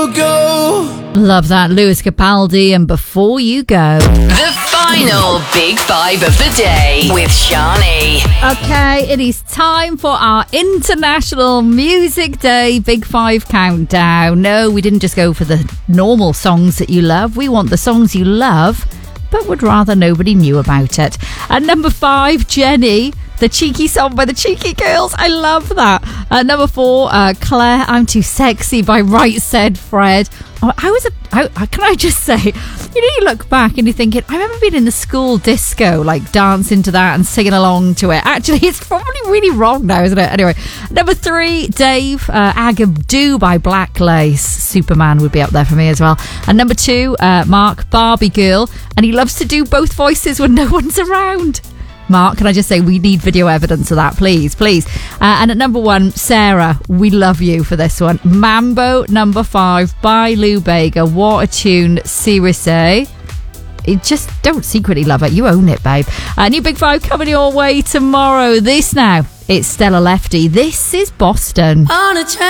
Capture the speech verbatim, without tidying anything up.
Go. Love that, Lewis Capaldi and Before You Go. The final Big Five of the day with Shani. Okay, it is time for our International Music Day Big Five countdown. No, we didn't just go for the normal songs that you love. We want the songs you love, but would rather nobody knew about it. At number five, Jenny, the cheeky song by the Cheeky Girls. I love that. At number four, uh, Claire, I'm Too Sexy by Right Said Fred. Oh, I was a, I, can I just say, you know, you look back and you're thinking, I remember being in the school disco, like dancing to that and singing along to it. Actually, it's probably really wrong now, isn't it? Anyway, number three, Dave, uh, Agaboo by Black Lace. Superman would be up there for me as well. And number two, uh, Mark, Barbie Girl. And he loves to do both voices when no one's around. Mark, can I just say we need video evidence of that, please, please. Uh, and at number one, Sarah, we love you for this one. Mambo, number five, by Lou Bega. What a tune, seriously. You just don't secretly love it. You own it, babe. Uh, new Big Five coming your way tomorrow. This now, it's Stella Lefty. This is Boston. On a